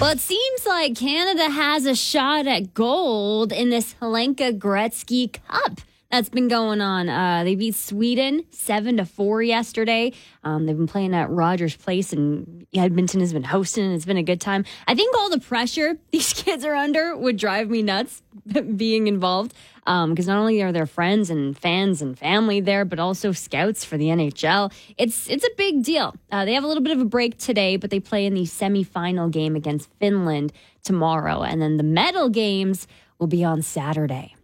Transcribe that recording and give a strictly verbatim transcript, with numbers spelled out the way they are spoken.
Well, it seems like Canada has a shot at gold in this Helenka Gretzky Cup that's been going on. Uh, they beat Sweden seven to four yesterday. Um, they've been playing at Rogers Place, and Edmonton has been hosting, and it's been a good time. I think all the pressure these kids are under would drive me nuts being involved, because um, not only are there friends and fans and family there, but also scouts for the N H L. It's it's a big deal. Uh, they have a little bit of a break today, but they play in the semifinal game against Finland tomorrow, and then the medal games will be on Saturday.